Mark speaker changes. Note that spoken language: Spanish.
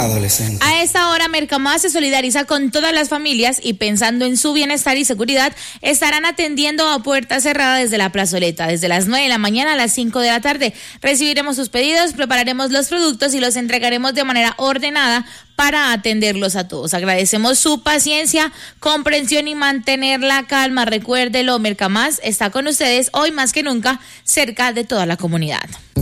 Speaker 1: adolescentes.
Speaker 2: A esta hora, Mercamás se solidariza con todas las familias y pensando en su bienestar y seguridad, estarán atendiendo a puerta cerrada desde la plazoleta, desde las 9 de la mañana a las 5 de la tarde. Recibiremos sus pedidos, prepararemos los productos y los entregaremos de manera ordenada para atenderlos a todos. Agradecemos su paciencia, comprensión y mantener la calma. Recuérdelo, Mercamás está con ustedes hoy más que nunca, cerca de toda la comunidad.